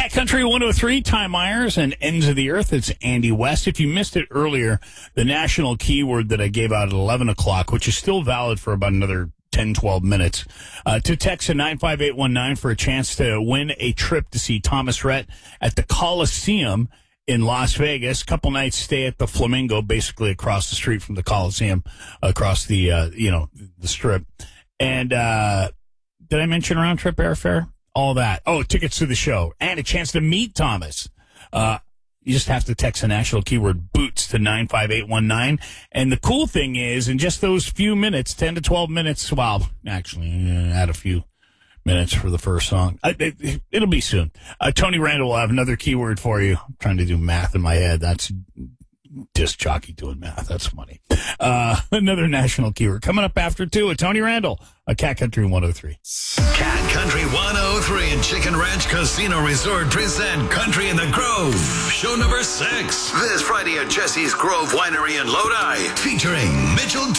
Cat Country 103, Ty Myers and Ends of the Earth. It's Andy West. If you missed it earlier, the national keyword that I gave out at 11 o'clock, which is still valid for about another 10, 12 minutes, to text at 95819 for a chance to win a trip to see Thomas Rhett at the Coliseum in Las Vegas. Couple nights stay at the Flamingo, basically across the street from the Coliseum, across the, the strip. And did I mention round trip airfare? All that. Oh, tickets to the show and a chance to meet Thomas. You just have to text the national keyword boots to 95819. And the cool thing is, in just those few minutes, 10 to 12 minutes, well, actually, add a few minutes for the first song. It'll be soon. Tony Randall will have another keyword for you. I'm trying to do math in my head. That's disc jockey doing math. That's funny. Another national keyword coming up after 2 at Tony Randall, a Cat Country 103. Cat Country 103 and Chicken Ranch Casino Resort present Country in the Grove, show number 6. This Friday at Jesse's Grove Winery in Lodi, featuring Mitchell